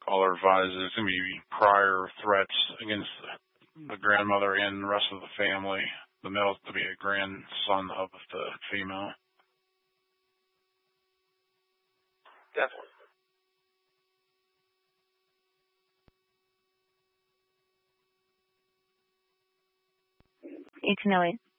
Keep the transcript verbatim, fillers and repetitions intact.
call or advise there's going to be prior threats against the grandmother and the rest of the family. The male to be a grandson of the female. Definitely. It's Millie.